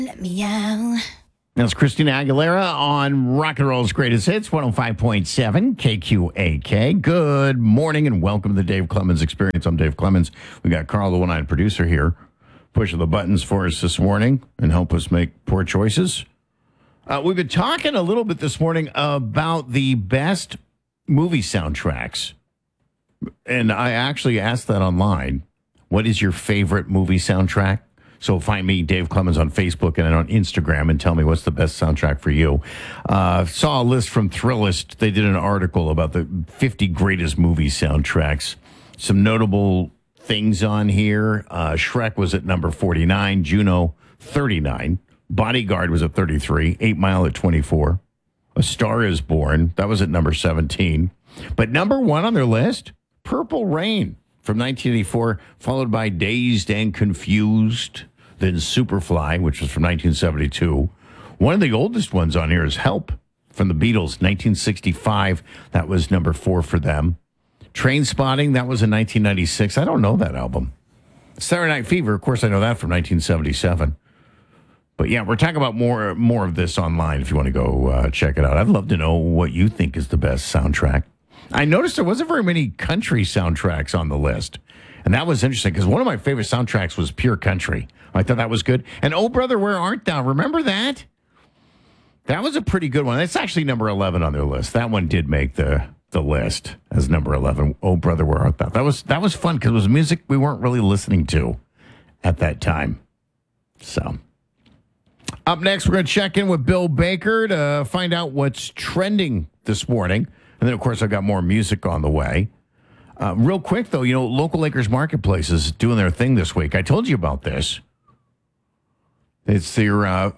Let me out. That's Christina Aguilera on Rock and Roll's Greatest Hits, 105.7 KQAK. Good morning and welcome to the Dave Clemens Experience. I'm Dave Clemens. We got Carl, the one-eyed producer here, pushing the buttons for us this morning and help us make poor choices. We've been talking a little bit this morning about the best movie soundtracks. And I actually asked that online. What is your favorite movie soundtrack? So find me, Dave Clemens, on Facebook and on Instagram and tell me what's the best soundtrack for you. Saw a list from Thrillist. They did an article about the 50 greatest movie soundtracks. Some notable things on here. Shrek was at number 49. Juno, 39. Bodyguard was at 33. 8 Mile at 24. A Star is Born. That was at number 17. But number one on their list, Purple Rain from 1984, followed by Dazed and Confused. Then Superfly, which was from 1972. One of the oldest ones on here is Help from the Beatles, 1965. That was number 4 for them. Trainspotting, that was in 1996. I don't know that album. Saturday Night Fever, of course, I know that from 1977. But yeah, we're talking about more of this online if you want to go check it out. I'd love to know what you think is the best soundtrack. I noticed there wasn't very many country soundtracks on the list. And that was interesting because one of my favorite soundtracks was Pure Country. I thought that was good. And Oh Brother, Where Art Thou? Remember that? That was a pretty good one. That's actually number 11 on their list. That one did make the list as number 11. Oh Brother, Where Art Thou? That was fun because it was music we weren't really listening to at that time. So, up next, we're going to check in with Bill Baker to find out what's trending this morning. And then, of course, I've got more music on the way. Real quick, though, Local Lakers Marketplace is doing their thing this week. I told you about this. It's their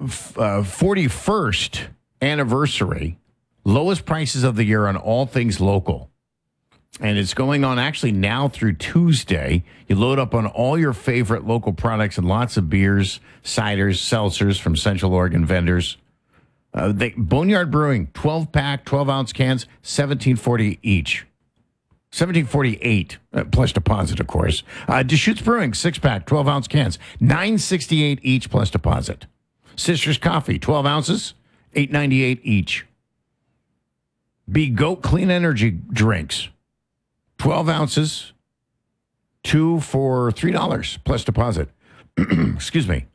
41st anniversary. Lowest prices of the year on all things local. And it's going on actually now through Tuesday. You load up on all your favorite local products and lots of beers, ciders, seltzers from Central Oregon vendors. Boneyard Brewing, 12-pack, 12-ounce cans, $17.40 each. $17.48 plus deposit, of course. Deschutes Brewing, 6-pack, 12-ounce cans, $9.68 each plus deposit. Sisters Coffee, 12 ounces, $8.98 each. Be Goat Clean Energy Drinks, 12 ounces, 2 for $3 plus deposit. Excuse me.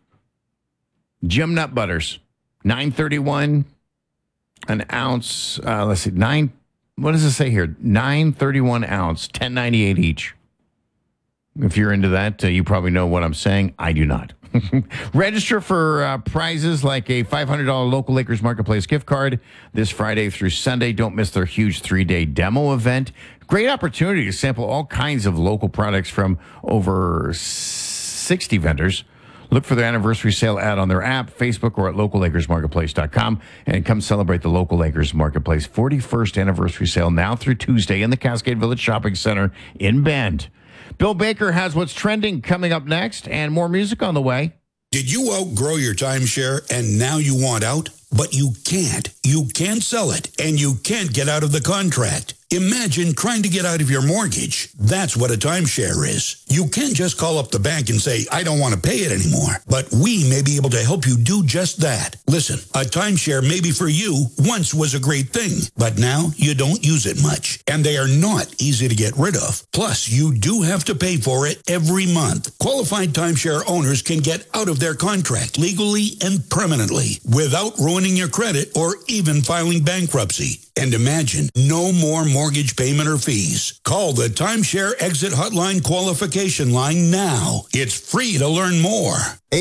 Jim Nut Butters, $9.31 an ounce. Let's see, what does it say here? 9.31 ounce, $10.98 each. If you're into that, you probably know what I'm saying. I do not. Register for prizes like a $500 Local Lakers Marketplace gift card this Friday through Sunday. Don't miss their huge 3-day demo event. Great opportunity to sample all kinds of local products from over 60 vendors. Look for their anniversary sale ad on their app, Facebook, or at locallakersmarketplace.com. And come celebrate the Local Lakers Marketplace 41st anniversary sale now through Tuesday in the Cascade Village Shopping Center in Bend. Bill Baker has what's trending coming up next and more music on the way. Did you outgrow your timeshare and now you want out? But you can't. You can't sell it, and you can't get out of the contract. Imagine trying to get out of your mortgage. That's what a timeshare is. You can't just call up the bank and say, I don't want to pay it anymore. But we may be able to help you do just that. Listen, a timeshare maybe for you once was a great thing, but now you don't use it much. And they are not easy to get rid of. Plus, you do have to pay for it every month. Qualified timeshare owners can get out of their contract legally and permanently without ruining your credit or even filing bankruptcy. And imagine, no more mortgage payment or fees. Call the Timeshare Exit Hotline qualification line now. It's free to learn more.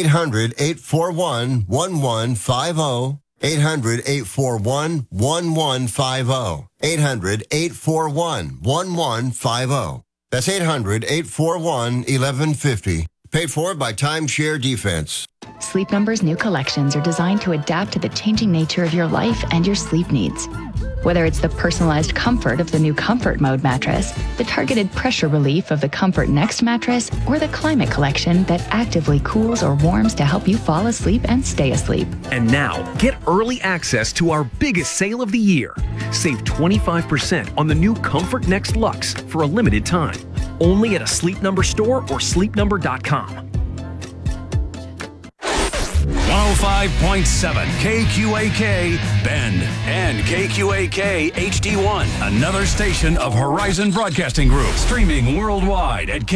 800-841-1150. 800-841-1150. 800-841-1150. That's 800-841-1150. Paid for by Timeshare Defense. Sleep Number's new collections are designed to adapt to the changing nature of your life and your sleep needs. Whether it's the personalized comfort of the new Comfort Mode mattress, the targeted pressure relief of the Comfort Next mattress, or the Climate Collection that actively cools or warms to help you fall asleep and stay asleep. And now, get early access to our biggest sale of the year. Save 25% on the new Comfort Next Luxe for a limited time. Only at a Sleep Number store or sleepnumber.com. 105.7 KQAK Bend and KQAK HD1, another station of Horizon Broadcasting Group, streaming worldwide at